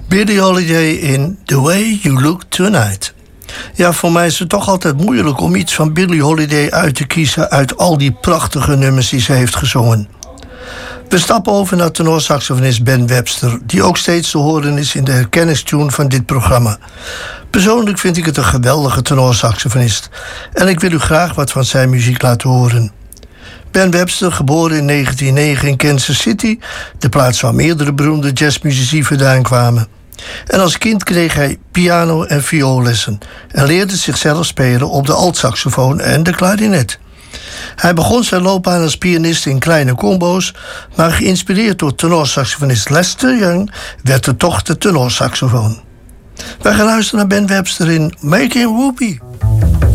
Billie Holiday in The Way You Look Tonight. Ja, voor mij is het toch altijd moeilijk om iets van Billie Holiday uit te kiezen uit al die prachtige nummers die ze heeft gezongen. We stappen over naar tenorsaxofonist Ben Webster, die ook steeds te horen is in de herkenningstune van dit programma. Persoonlijk vind ik het een geweldige tenorsaxofonist en ik wil u graag wat van zijn muziek laten horen. Ben Webster, geboren in 1909 in Kansas City, de plaats waar meerdere beroemde jazzmuzici vandaan kwamen. En als kind kreeg hij piano- en vioollessen en leerde zichzelf spelen op de altsaxofoon en de klarinet. Hij begon zijn loopbaan als pianist in kleine combo's, maar geïnspireerd door tenorsaxofonist Lester Young werd het toch de tenorsaxofoon. Wij gaan luisteren naar Ben Webster in Making Whoopee.